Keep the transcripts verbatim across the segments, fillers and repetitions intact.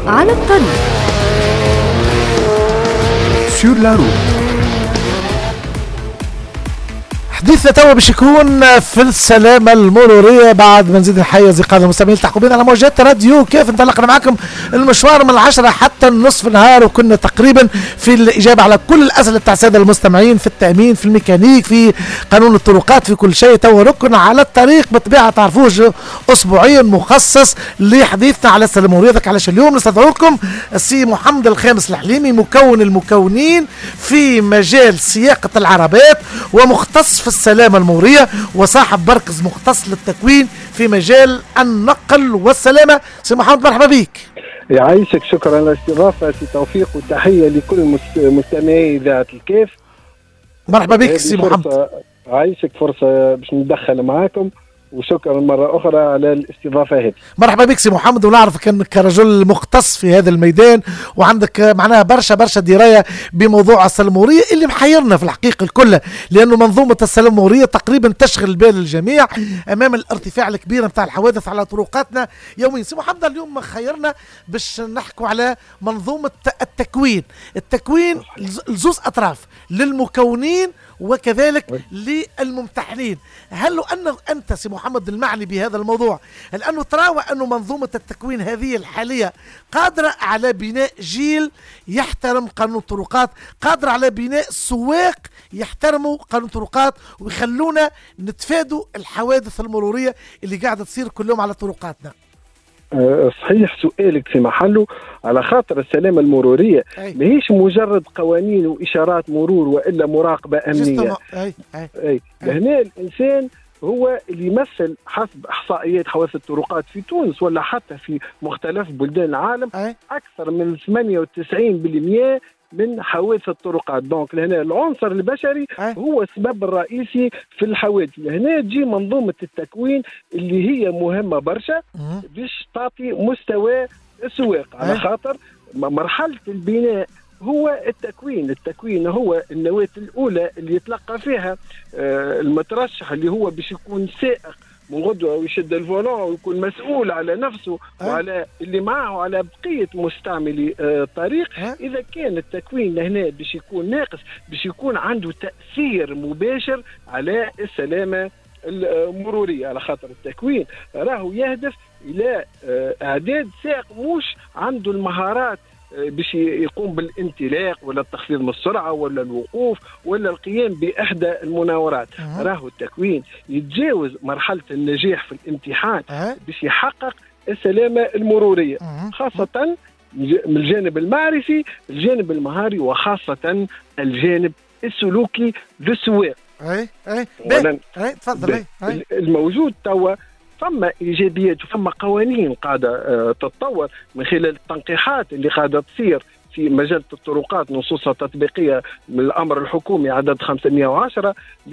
على الطريق. سور لا روت. حديثنا توا باش يكون في السلامة المرورية بعد ما نزيد نحيي أصدقائنا المستمعين التحقوا بنا على موجات راديو كيف. انطلقنا معكم المشوار من العشرة حتى النصف النهار، وكنا تقريبا في الإجابة على كل الأسئلة تاع السادة المستمعين في التأمين، في الميكانيك، في قانون الطرقات، في كل شيء. توا ركن على الطريق بالطبيعة تعرفوش أسبوعيا مخصص لحديثنا على السلامة المرورية. ذاك علاش اليوم نستدعوكم السي محمد الخامس الحليمي، مكون المكونين في مجال سياقة العربات ومختص في السلامة المرورية، وصاحب مركز مختص للتكوين في مجال النقل والسلامة. سي محمد مرحبا بك. يعيشك، شكرا على الاستضافة سي توفيق، وتحية لكل مستمعي إذاعة الكيف. مرحبا بك سي محمد. عايشك، فرصة باش ندخل معاكم، وشكرا مرة أخرى على الاستضافة هذه. مرحبا بك سي محمد، ونعرفك أنك كرجل مختص في هذا الميدان وعندك معناها برشا برشا دراية بموضوع السلامة المرورية اللي محيرنا في الحقيقة الكل، لأنه منظومة السلامة المرورية تقريبا تشغل بال الجميع أمام الارتفاع الكبير نتاع الحوادث على طرقاتنا يوميا. سي محمد اليوم خيرنا باش نحكوا على منظومة التكوين. التكوين لزوز أطراف، للمكونين وكذلك للممتحنين. هل لو أن أنت سي محمد المعني بهذا الموضوع، هل أنه تراوى أنه منظومة التكوين هذه الحالية قادرة على بناء جيل يحترم قانون الطرقات، قادرة على بناء سواق يحترموا قانون الطرقات ويخلونا نتفادوا الحوادث المرورية اللي قاعدة تصير كل يوم على طرقاتنا؟ صحيح، سؤالك في محله، على خاطر السلامة المرورية ماهيش مجرد قوانين وإشارات مرور وإلا مراقبة أمنية. أي أي أي هنا الإنسان هو اللي يمثل حسب إحصائيات حوادث الطرقات في تونس ولا حتى في مختلف بلدان العالم أي. أكثر من ثمانية وتسعين بالمئة من حوادث الطرقات. دونك لهنا العنصر البشري أه؟ هو السبب الرئيسي في الحوادث. لهنا تجي منظومة التكوين اللي هي مهمة برشا باش تعطي مستوى السواق. أه؟ على خاطر مرحلة البناء هو التكوين. التكوين هو النواة الأولى اللي يتلقى فيها آه المترشح اللي هو باش يكون سائق من غدوة ويشد الفولون ويكون مسؤول على نفسه أه؟ وعلى اللي معه وعلى بقية مستعملي آه الطريق. أه؟ إذا كان التكوين لهنا باش يكون ناقص، باش يكون عنده تأثير مباشر على السلامة المرورية. على خاطر التكوين راهو يهدف إلى آه إعداد سائق مش عنده المهارات باش يقوم بالانطلاق ولا التخفيض من السرعة ولا الوقوف ولا القيام بإحدى المناورات. أه. راهو التكوين يتجاوز مرحلة النجاح في الامتحان أه. باش يحقق السلامة المرورية. أه. خاصة من الجانب المعرفي، الجانب المهاري، وخاصة الجانب السلوكي للسواق. اي اي اي تفضل. اي الموجود توا ثم ايجابيات وثم قوانين قاعده آه تتطور من خلال التنقيحات اللي قاعده تصير في مجال الطرقات، نصوصها تطبيقيه من الامر الحكومي عدد خمسمائة وعشرة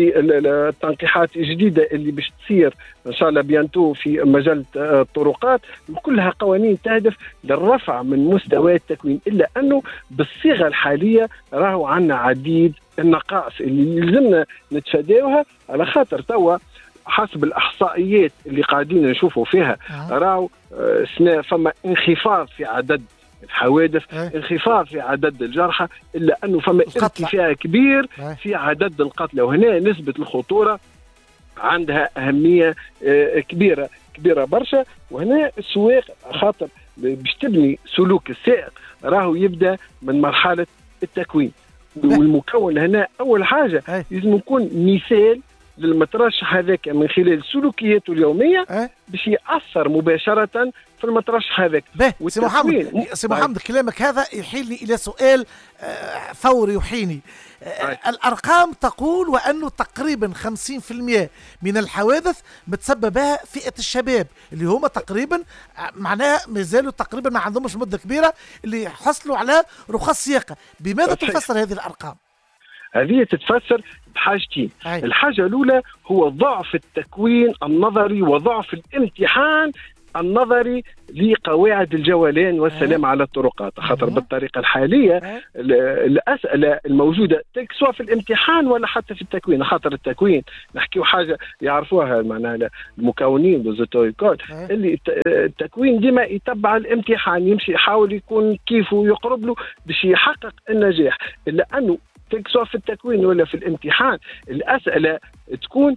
للتنقيحات الجديده اللي باش تصير ان شاء الله بيانتو في مجال الطرقات. كلها قوانين تهدف للرفع من مستوى التكوين، الا انه بالصيغه الحاليه راهو عندنا عديد النقائص اللي لازمنا نتفاداوها. على خاطر توا حسب الإحصائيات اللي قاعدين نشوفوا فيها أه. راو سنة فما انخفاض في عدد الحوادث أه. انخفاض في عدد الجرحى، إلا أنه فما ارتفاع كبير أه. في عدد القتلى. وهنا نسبة الخطورة عندها أهمية آه كبيرة كبيرة برشا. وهنا السواق خاطر باش تبني سلوك السائق راهو يبدأ من مرحلة التكوين. والمكون هنا أول حاجة أه. لازم يكون مثال للمترشح هذاك من خلال سلوكياته اليومية أه؟ باش يأثر مباشرة في المترشح هذاك. سي محمد سي محمد كلامك هذا يحيلني إلى سؤال آه فوري يحيني. آه الأرقام تقول وأنه تقريبا خمسين بالمئة من الحوادث متسببها فئة الشباب اللي هم تقريبا معناها مازالوا تقريبا ما عندهمش مدة كبيرة اللي حصلوا على رخص سياقة. بماذا تفسر هذه الأرقام؟ هذه تتفسر بحاجتين. الحاجة الأولى هو ضعف التكوين النظري وضعف الامتحان النظري لقواعد الجولان والسلام على الطرقات، خاطر بالطريقه الحاليه الاسئله الموجوده سواء في الامتحان ولا حتى في التكوين، خاطر التكوين نحكيو حاجه يعرفوها معناها المكونين دوزوتويكول اللي التكوين ديما يتبع الامتحان، يمشي يحاول يكون كيفه يقرب له باش يحقق النجاح، الا انه سواء في التكوين ولا في الامتحان الاسئله تكون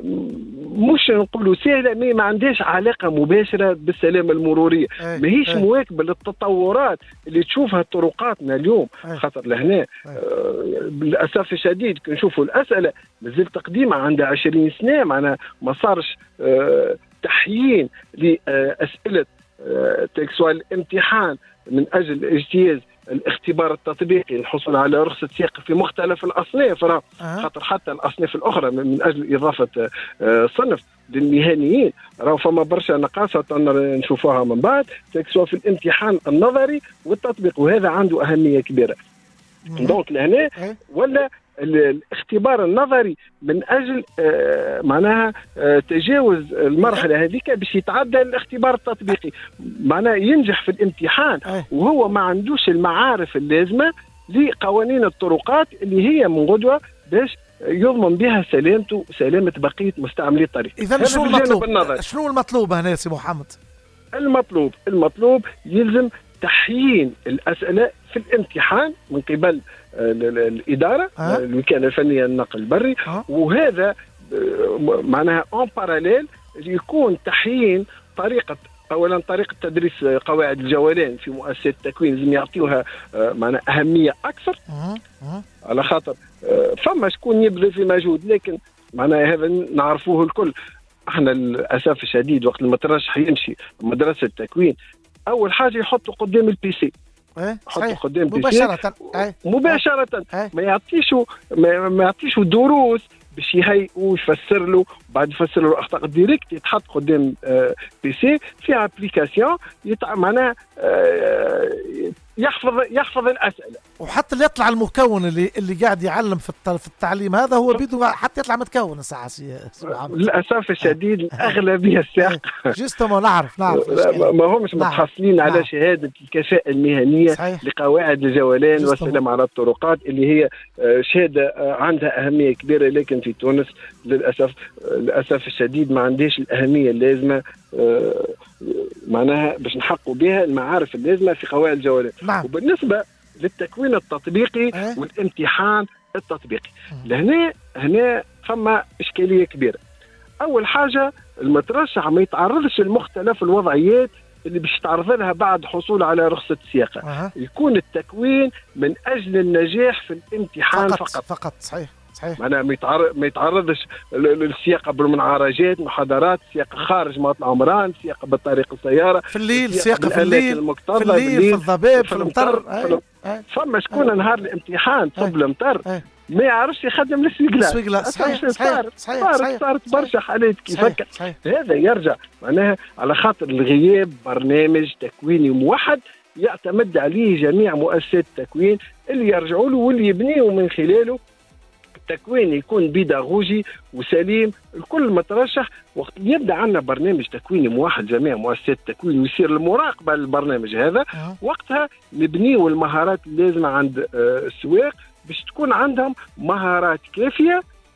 مش نقولوا سهله مي ما عندهاش علاقه مباشره بالسلامه المروريه، ماهيش مواكبه للتطورات اللي تشوفها طرقاتنا اليوم، خاطر لهنا آه للاسف الشديد كنشوفوا الاسئله مازال تقديمها عندها عشرين سنه، معناها ما صارش آه تحيين لاسئله آه تكسوا الامتحان من اجل اجتياز الاختبار التطبيقي للحصول على رخصة سياقة في مختلف الأصناف، أه. خاطر حتى الأصناف الأخرى من أجل إضافة صنف للمهنيين راهو فما برشا نقاصة نشوفوها من بعد سواء في الامتحان النظري والتطبيق، وهذا عنده أهمية كبيرة. دونك لهنا ولا الاختبار النظري من اجل آه معناها آه تجاوز المرحله هذيك باش يتعدى الاختبار التطبيقي، معناها ينجح في الامتحان وهو ما عندوش المعارف اللازمه لقوانين الطرقات اللي هي من غدوه باش يضمن بها سلامته سلامه بقيه مستعملي الطريق. اذا شنو المطلوب؟ شنو المطلوب هنا سي محمد؟ المطلوب المطلوب يلزم تحيين الاسئله في الامتحان من قبل الاداره أه؟ الوكاله الفنيه للنقل البري أه؟ وهذا معناها اون باراليل يكون تحيين طريقه اولا طريقه تدريس قواعد الجولان في مؤسسات التكوين لازم يعطيوها معناها اهميه اكثر أه؟ أه؟ على خاطر فما شكون يبذل في مجهود، لكن معناها هذا نعرفوه الكل. احنا للاسف الشديد وقت المترشح يمشي مدرسه التكوين اول حاجه يحطوا قدام البي سي ايه حطوا قدام البي سي مباشره ايه مباشره ايه ما يعطيشوا ما, ما يعطيشوا دروس باش يهيئوا يفسر له، بعد يفسر له الاخطاء ديريكت يتحط قدام آه بي سي في ابليكاسيون معناها آه يحفظ يحفظ الاسئله، وحتى اللي يطلع المكون اللي اللي قاعد يعلم في في التعليم هذا هو بيدو حتى يطلع متكون الساعه للاسف الشديد الاغلبيه الساق جوستومون نعرف نعرف ما همش متحصلين على شهاده الكفاءه المهنيه صحيح. لقواعد الجولان والسلام على الطرقات اللي هي شهاده عندها اهميه كبيره، لكن في تونس للاسف للاسف الشديد ما عندهاش الاهميه اللازمه معناها باش نحققوا بها المعارف اللازمه في قواعد الجولان. نعم. وبالنسبه للتكوين التطبيقي أه؟ والامتحان التطبيقي لهنا هنا فما اشكاليه كبيره. اول حاجه المترشح ما يتعرضش لمختلف الوضعيات اللي باش يتعرض لها بعد حصول على رخصه السياقه. أه. يكون التكوين من اجل النجاح في الامتحان فقط فقط, فقط. صحيح صحيح. معناها ما يتعرضش للسياقه بالمنعرجات محاضرات، سياقه خارج مطلع عمران، سياقه بالطريق السياره في الليل، سياقه في الليل في الليل في الضباب في المطر. فما شكون نهار الامتحان صب المطر ما يعرفش يخدم السويقلات. السويقلات صحيح صحيح صحيح صارت برشا حالات كيف هكا. هذا يرجع معناها على خاطر الغياب برنامج تكويني موحد يعتمد عليه جميع مؤسسات التكوين اللي يرجعوا له واللي يبنيه من خلاله التكوين يكون بيداغوجي وسليم. الكل مترشح وقت يبدا عندنا برنامج تكويني موحد جميع مؤسسات التكوين ويصير المراقبه للبرنامج هذا أه. وقتها نبنيو المهارات اللازمه عند آه السواق باش تكون عندهم مهارات كافيه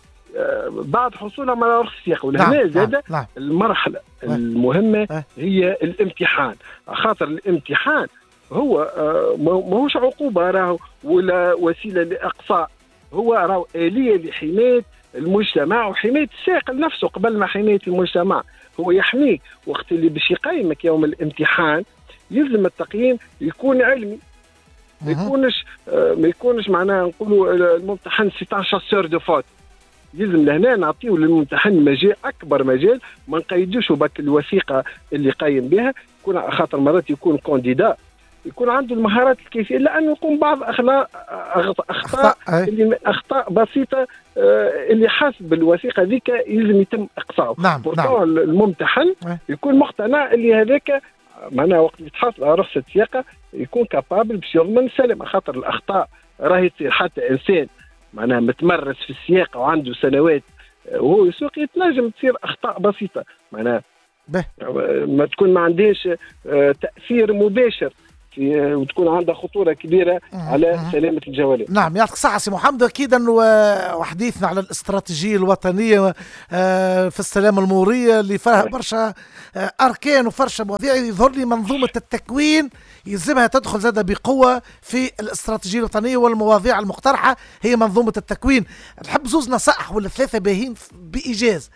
آه بعد حصولهم على رخصه السياقه. ولهنا زاد نعم. المرحله أه. المهمه أه. هي الامتحان، خاطر الامتحان هو آه ماهوش عقوبه راهو ولا وسيله لاقصاء، هو راهو آلية لحماية المجتمع وحماية السائق نفسه قبل ما حماية المجتمع. هو يحميك وقت اللي باش يقيمك يوم الامتحان يلزم التقييم يكون علمي، ما يكونش آه ما يكونش معناها نقولوا الممتحن سيتان شاسور دو فوت. يلزم لهنا نعطيو للممتحن مجال اكبر مجال، ما نقيدوش بك الوثيقه اللي قيم بها، يكون خاطر مرات يكون كانديدا يكون عنده المهارات الكافيه لانه يقوم بعض اخلاق اخطاء اللي اخطاء بسيطه اللي حسب الوثيقه ذيك يلزم يتم اقصائه. نعم نعم. الممتحن يكون مقتنع اللي هذاك معناها وقت اللي تحصل على رخصه سياقه يكون كابابل باش يضمن السلامه، خاطر الاخطاء راهي تصير حتى انسان معناها متمرس في السياقه وعنده سنوات وهو يسوق يتنجم تصير اخطاء بسيطه، معناها به. ما تكون ما عندهاش تاثير مباشر في وتكون عندها خطوره كبيره على سلامه الجوالات. نعم يعطيك الصحه سي محمد. اكيد انه وحديثنا على الاستراتيجيه الوطنيه في السلامه المروريه اللي فيها برشا اركان وفرشة مواضيع، يظهر لي منظومه التكوين يلزمها تدخل زادة بقوه في الاستراتيجيه الوطنيه، والمواضيع المقترحه هي منظومه التكوين. نحب زوز نصائح ولا ثلاثه باهين بايجاز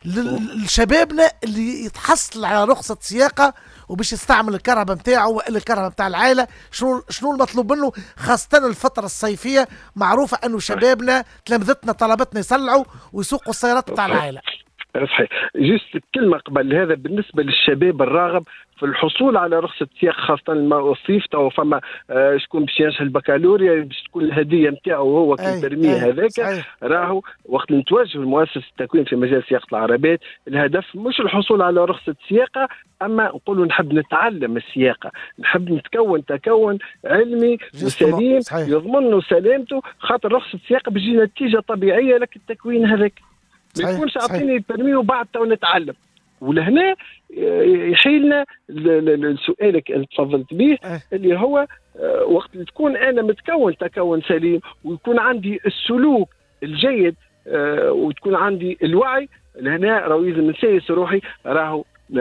لشبابنا اللي يتحصل على رخصه سياقه وباش يستعمل الكهرباء نتاعو والا الكهرباء نتاع العائله. شنو شنو المطلوب منه خاصه الفتره الصيفيه؟ معروفه انه شبابنا تلامذتنا طلبتنا يصلعوا ويسوقوا السيارات نتاع العائله. صحيح. جست كلمه قبل هذا بالنسبه للشباب الراغب في الحصول على رخصه سياق خاصه الصيف، تو فما آه شكون باش ينجح البكالوريا باش تكون الهديه نتاعو هو كالبرمي هذاك. راهو وقت نتوجه لمؤسسه التكوين في مجال سياقه العربات، الهدف مش الحصول على رخصه سياقه، اما نقولوا نحب نتعلم السياقه، نحب نتكون تكون علمي وسليم يضمن له سلامته، خاطر رخصه السياقه بتجي نتيجه طبيعيه لك التكوين هذاك. ما يكونش اعطيني البرمي وبعد تو نتعلم. ولهنا يحيلنا لسؤالك اللي تفضلت به اللي هو وقت اللي تكون انا متكون تكون سليم ويكون عندي السلوك الجيد وتكون عندي الوعي، لهنا راهو لازم نسيس روحي. راهو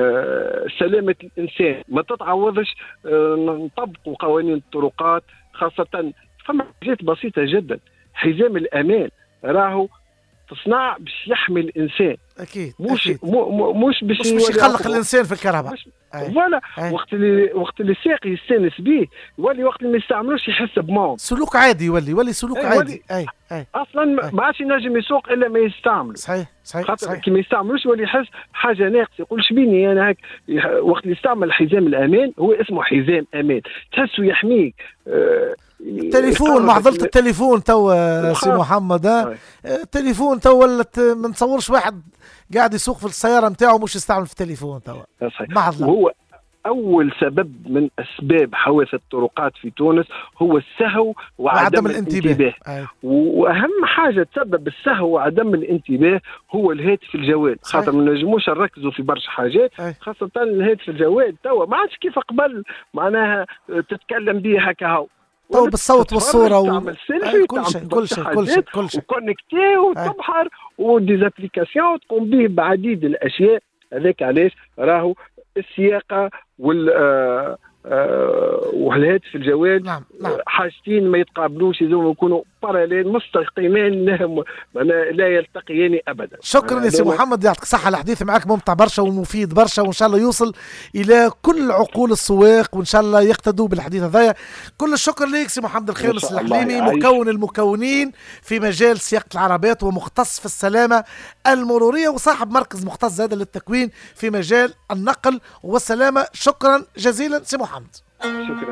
سلامه الانسان ما تتعوضش نطبقوا قوانين الطرقات، خاصه فما حاجات بسيطه جدا. حزام الامان راهو تصنع باش يحمي الانسان، اكيد مش أكيد. مو مش باش مش باش يخلق الانسان في الكهرباء. فوالا وقت اللي وقت اللي الساق يستانس به يولي، وقت اللي ما يستعملوش يحس بموت، سلوك عادي يولي يولي سلوك أي عادي. اي اي اصلا ما عادش ينجم يسوق الا ما يستعمل. صحيح صحيح خاطر كي ما يستعملوش يولي يحس حاجه ناقصه، يقول شبيني انا هيك. وقت اللي يستعمل حزام الامان هو اسمه حزام امان، تحسه يحميك. آه التليفون معضله التليفون تو سي محمد. ها التليفون تو ولت ما نتصورش واحد قاعد يسوق في السياره نتاعو مش يستعمل في التليفون تو. وهو اول سبب من اسباب حوادث الطرقات في تونس هو السهو وعدم الانتباه. واهم حاجه تسبب السهو وعدم الانتباه هو الهاتف الجوال، خاطر ما نجموش نركزوا في برشا حاجات، خاصه الهاتف الجوال توا ما عادش كيف قبل معناها تتكلم به هكا هو تو بالصوت والصوره و... تعمل سيلفي كل شيء كل شيء كل شيء كل شيء وكونكتي وتبحر وديزابليكاسيون تقوم به بعديد الاشياء. هذاك علاش راهو السياقه وال آه آه والهاتف الجوال نعم نعم. حاجتين ما يتقابلوش، لازم يكونوا باراليل مستقيمين لا يلتقيان ابدا. شكرا يا سي محمد، يعطيك الصحه. الحديث معك ممتع برشا ومفيد برشا، وان شاء الله يوصل الى كل عقول السواق وان شاء الله يقتدوا بالحديث هذايا. كل الشكر ليك سي محمد الخامس الحليمي، مكون المكونين في مجال سياقه العربات ومختص في السلامه المروريه وصاحب مركز مختص زاد للتكوين في مجال النقل والسلامه. شكرا جزيلا سي محمد. شكرا.